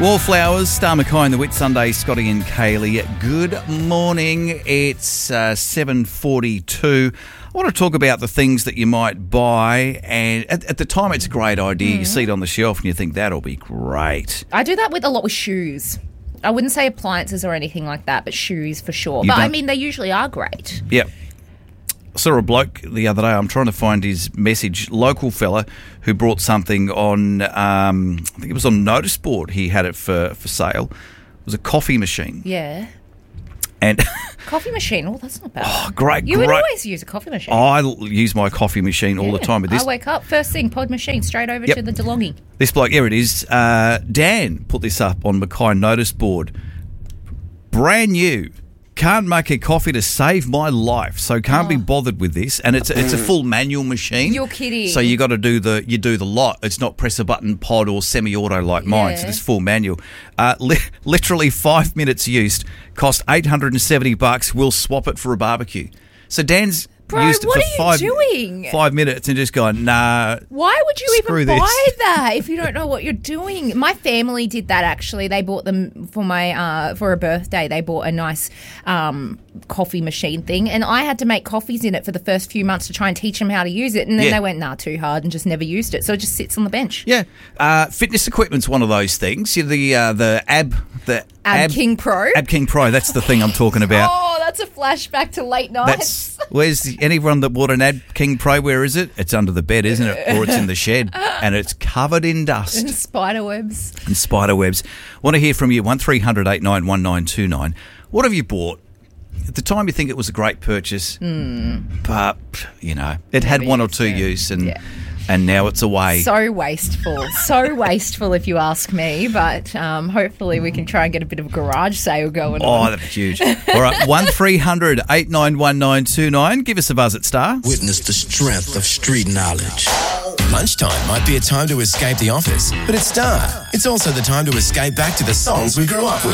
Wallflowers, Star Mackay and the Whitsunday, Scotty and Kaylee. Good morning. It's 7:42. I want to talk about the things that you might buy, and at the time it's a great idea. You see it on the shelf and you think that'll be great. I do that a lot with shoes. I wouldn't say appliances or anything like that, but shoes for sure. They usually are great. Yep. I saw a bloke the other day, I'm trying to find his message, local fella who brought something on, I think it was on notice board. He had it for sale. It was a coffee machine. Yeah. And coffee machine? Oh, that's not bad. Oh, great. You would always use a coffee machine. I use my coffee machine all the time. But I wake up, first thing, pod machine, straight over to the DeLonghi. This bloke, here it is. Dan put this up on Mackay notice board. Brand new. Can't make a coffee to save my life, so can't be bothered with this. And it's a full manual machine. You're kidding. So you got to do the lot. It's not press a button pod or semi-auto like mine. So it's full manual. Literally 5 minutes used, cost $870. We'll swap it for a barbecue. So Dan's used it for 5 minutes and just gone, nah. Why would you even this. buy that if you don't know what you're doing? My family did that actually. They bought them for for a birthday. They bought a nice coffee machine thing, and I had to make coffees in it for the first few months to try and teach them how to use it. And then they went, nah, too hard, and just never used it. So it just sits on the bench. Yeah, fitness equipment's one of those things. The Ab King Pro. Ab King Pro. That's the thing I'm talking about. Oh, that's a flashback to late nights. Where's anyone that bought an Ab King Pro? Where is it? It's under the bed, isn't it? Or it's in the shed, and it's covered in dust and spider webs. Want to hear from you? 1300 891929. What have you bought? At the time, you think it was a great purchase, but it had one or two use, and now it's away. So wasteful, if you ask me. But hopefully, we can try and get a bit of a garage sale going on. Oh, that'd be huge! All right, 1300 891929. Give us a buzz at Star. Witness the strength of street knowledge. Lunchtime might be a time to escape the office, but at Star, it's also the time to escape back to the songs we grew up with.